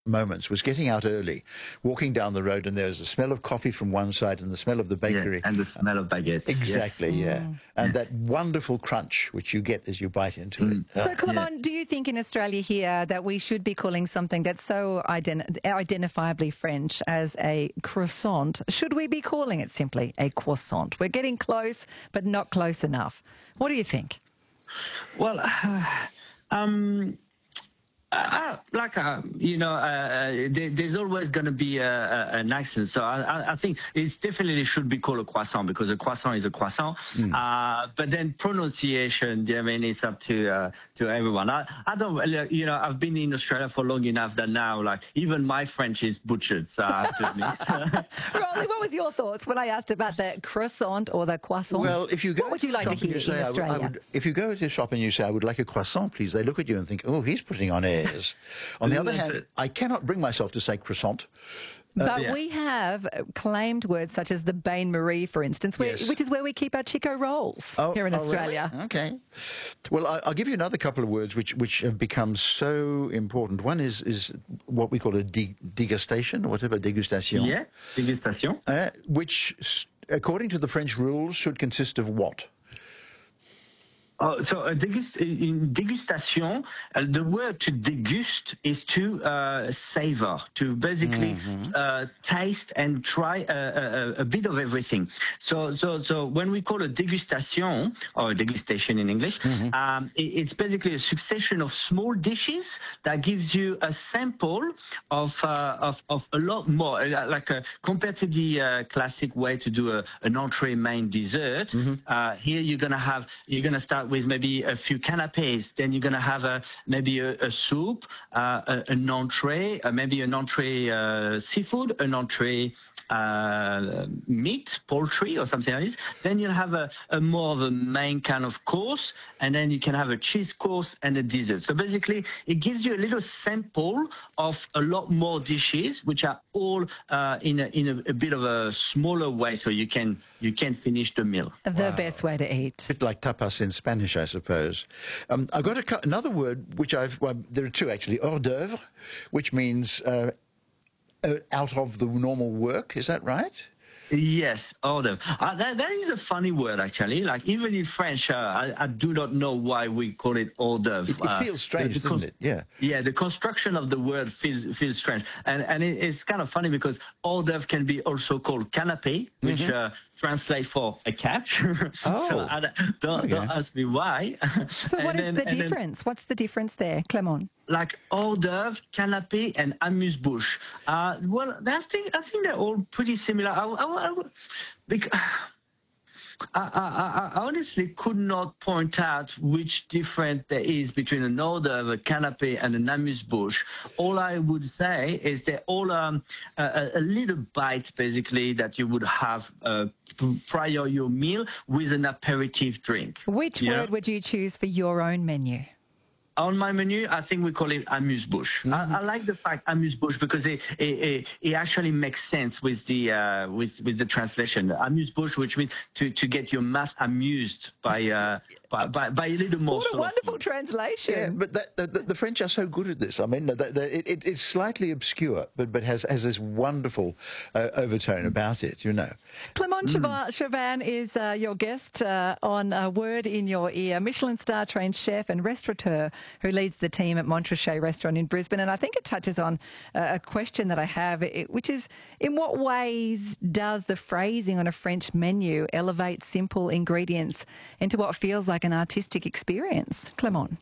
moments was getting out early, walking down the road, and there's the smell of coffee from one side and the smell of the bakery. Yeah, and the smell of baguette. Exactly, yeah. And that wonderful crunch which you get as you bite into it. So, Clement, do you think in Australia here that we should be calling something that's so identifiably French as a croissant? Should we be calling it simply a croissant? We're getting close, but not close enough. What do you think? Well, there's always going to be an accent. So I think it definitely should be called a croissant because a croissant is a croissant. But then pronunciation, I mean, it's up to everyone. I don't, I've been in Australia for long enough that now, like, even my French is butchered. So I have to admit. Rolly, what was your thoughts when I asked about the croissant or the croissant? Well, if you go, what would you like to hear in Australia? If you go to a shop and you say, I would like a croissant, please, they look at you and think, oh, he's putting on air. On the other hand, I cannot bring myself to say croissant. But we have claimed words such as the bain-marie, for instance, which is where we keep our Chico rolls here in Australia. Really? Okay. Well, I'll give you another couple of words which have become so important. One is what we call a degustation, or whatever, dégustation. Yeah, dégustation. Which, according to the French rules, should consist of what? So in degustation, the word to degust is to savor, to basically taste and try a bit of everything. So when we call a degustation, or degustation in English, it's basically a succession of small dishes that gives you a sample of a lot more. Compared to the classic way to do an entree, main, dessert, here you're gonna start with maybe a few canapés, then you're going to have maybe a soup, an entree, maybe an entree seafood, an entree meat, poultry or something like this. Then you'll have a more of a main kind of course, and then you can have a cheese course and a dessert. So basically, it gives you a little sample of a lot more dishes, which are all in a bit of a smaller way, so you can finish the meal. The best way to eat. A bit like tapas in Spanish, I suppose. I've got another word which there are two actually, hors d'oeuvre, which means out of the normal work. Is that right? Yes, hors d'oeuvre. That is a funny word, actually. Like, even in French, I do not know why we call it hors d'oeuvre. It feels strange, doesn't it? Yeah. Yeah, the construction of the word feels strange. And it's kind of funny because hors d'oeuvre can be also called canapé, which translates for a catch. Oh. So don't ask me why. So what is the difference? What's the difference there, Clement? Like hors d'oeuvre, canapé, and amuse-bouche. Well, I think they're all pretty similar. I honestly could not point out which difference there is between an hors d'oeuvre, a canapé, and an amuse-bouche. All I would say is they're all a little bite, basically, that you would have prior your meal with an aperitif drink. Which word would you choose for your own menu? On my menu, I think we call it amuse-bouche. I like the fact amuse-bouche because it actually makes sense with the translation. Amuse-bouche, which means to get your mouth amused by a little more. What a wonderful translation! Yeah, but the French are so good at this. I mean, it's slightly obscure, but has this wonderful overtone about it. You know. Clement Chauvin is your guest on A Word in Your Ear, Michelin star trained chef and restaurateur who leads the team at Montrachet Restaurant in Brisbane. And I think it touches on a question that I have, which is, in what ways does the phrasing on a French menu elevate simple ingredients into what feels like an artistic experience? Clement?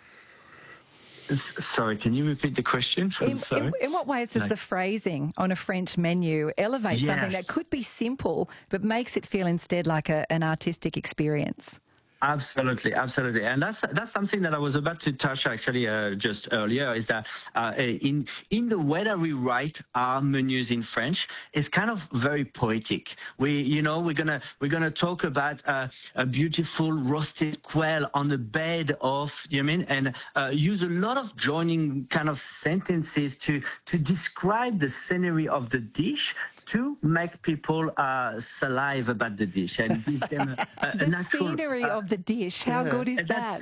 Sorry, can you repeat the question? In what ways does the phrasing on a French menu elevate something that could be simple but makes it feel instead like an artistic experience? Absolutely, absolutely, and that's something that I was about to touch actually just earlier. Is that in the way that we write our menus in French, it's kind of very poetic. We're gonna talk about a beautiful roasted quail on the bed of, and use a lot of joining kind of sentences to describe the scenery of the dish, to make people salive about the dish and give them the scenery of the dish. How good is that? That's it.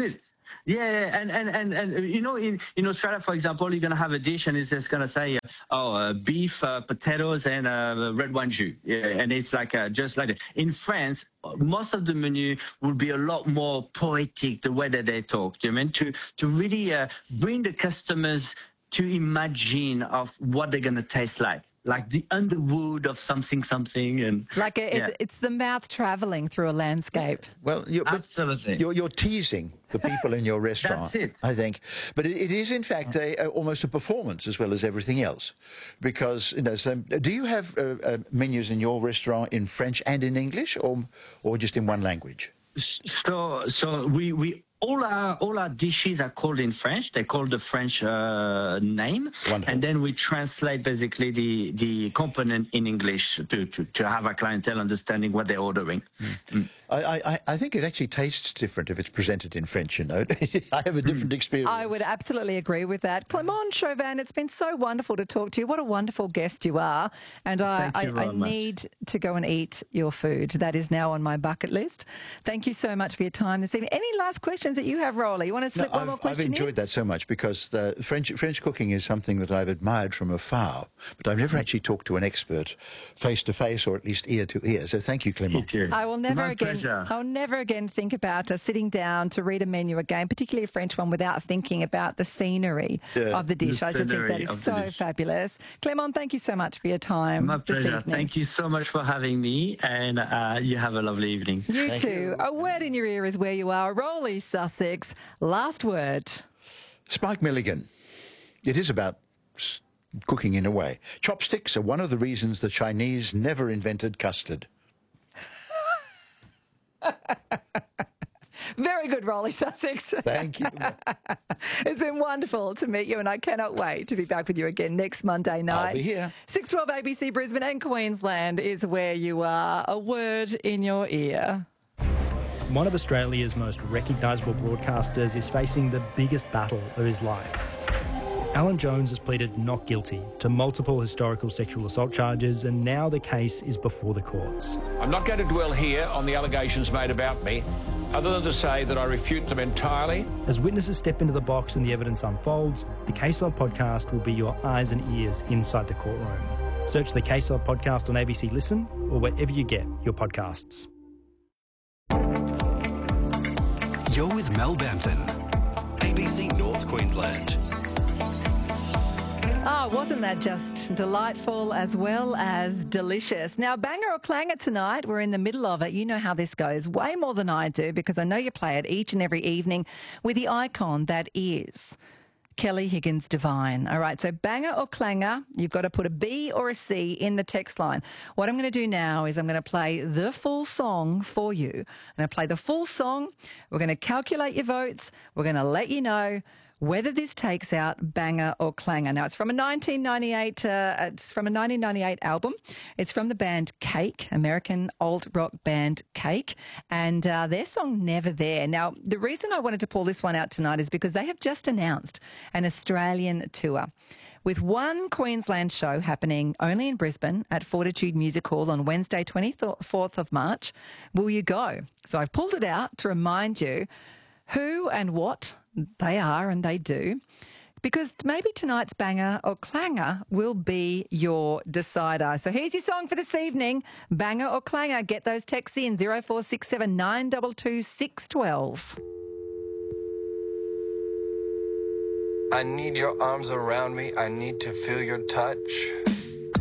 Yeah, and you know, in Australia, for example, you're gonna have a dish and it's just gonna say, beef, potatoes, and red wine jus. Yeah, and it's like just like that. In France, most of the menu will be a lot more poetic, the way that they talk. Do you mean to really bring the customers to imagine of what they're gonna taste like the underwood of something, and Like it's the mouth travelling through a landscape. Well, absolutely. You're teasing the people in your restaurant, That's it. I think. But it is, in fact, almost a performance as well as everything else. Because, so do you have menus in your restaurant in French and in English, or just in one language? So we all our dishes are called in French. They're called the French name. Wonderful. And then we translate basically the component in English to have our clientele understanding what they're ordering. I think it actually tastes different if it's presented in French, I have a different experience. I would absolutely agree with that. Clément Chauvin, it's been so wonderful to talk to you. What a wonderful guest you are. And I need to go and eat your food. That is now on my bucket list. Thank you so much for your time this evening. Any last questions that you have, Rolly? You want to slip one more question I've enjoyed that so much because the French cooking is something that I've admired from afar, but I've never actually talked to an expert face to face or at least ear to ear. So thank you, Clément. I will never Pleasure. I'll never again think about sitting down to read a menu again, particularly a French one, without thinking about the scenery of the dish. I just think that is so fabulous. Clément, thank you so much for your time. My pleasure. This evening. Thank you so much for having me, and you have a lovely evening. You too. A word in your ear is where you are. Rolly, Sussex. Last word. Spike Milligan. It is about cooking in a way. Chopsticks are one of the reasons the Chinese never invented custard. Very good, Rolly, Sussex. Thank you. It's been wonderful to meet you, and I cannot wait to be back with you again next Monday night. I'll be here. 612 ABC Brisbane and Queensland is where you are. A word in your ear. One of Australia's most recognisable broadcasters is facing the biggest battle of his life. Alan Jones has pleaded not guilty to multiple historical sexual assault charges, and now the case is before the courts. I'm not going to dwell here on the allegations made about me, other than to say that I refute them entirely. As witnesses step into the box and the evidence unfolds, the Case Log podcast will be your eyes and ears inside the courtroom. Search the Case Log podcast on ABC Listen or wherever you get your podcasts. You're with Mel Bampton, ABC North Queensland. Oh, wasn't that just delightful as well as delicious? Now, banger or clanger tonight, we're in the middle of it. You know how this goes way more than I do because I know you play it each and every evening with the icon that is Kelly Higgins Divine. All right, so banger or clanger, you've got to put a B or a C in the text line. What I'm going to do now is I'm going to play the full song for you. I'm going to play the full song. We're going to calculate your votes. We're going to let you know whether this takes out banger or clanger. Now, it's from a 1998 album. It's from the band Cake, American alt rock band Cake, and their song Never There. Now, the reason I wanted to pull this one out tonight is because they have just announced an Australian tour with one Queensland show happening only in Brisbane at Fortitude Music Hall on Wednesday, 24th of March. Will you go? So I've pulled it out to remind you who and what they are and they do, because maybe tonight's banger or clanger will be your decider. So here's your song for this evening, banger or clanger. Get those texts in, 0467 922 612. I need your arms around me, I need to feel your touch.